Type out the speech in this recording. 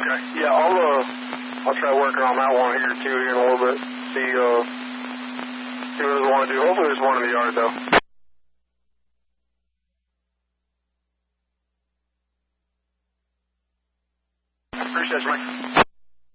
Okay. Yeah, I'll try working on that one here too in a little bit. See what they want to do. Hopefully there's one in the yard though. Appreciate it, Mike.